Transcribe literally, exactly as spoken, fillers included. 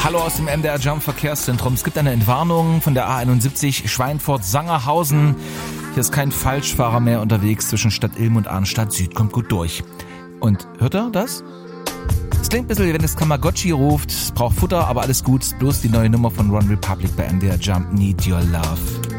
Hallo aus dem M D R Jump Verkehrszentrum. Es gibt eine Entwarnung von der A einundsiebzig Schweinfurt-Sangerhausen. Hier ist kein Falschfahrer mehr unterwegs zwischen Stadt Ilm und Arnstadt Süd. Kommt gut durch. Und hört ihr das? Es klingt ein bisschen, wie wenn es Tamagotchi ruft. Es braucht Futter, aber alles gut. Bloß die neue Nummer von One Republic bei M D R Jump, Need Your Love.